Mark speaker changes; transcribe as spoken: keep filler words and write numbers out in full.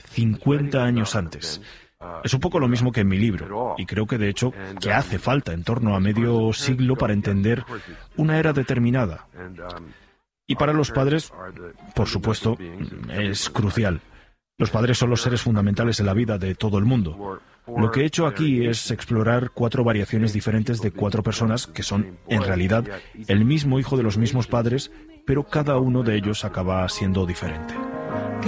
Speaker 1: cincuenta años antes. Es un poco lo mismo que en mi libro, y creo que de hecho que hace falta en torno a medio siglo para entender una era determinada. Y para los padres, por supuesto, es crucial. Los padres son los seres fundamentales en la vida de todo el mundo. Lo que he hecho aquí es explorar cuatro variaciones diferentes de cuatro personas que son, en realidad, el mismo hijo de los mismos padres, pero cada uno de ellos acaba siendo diferente.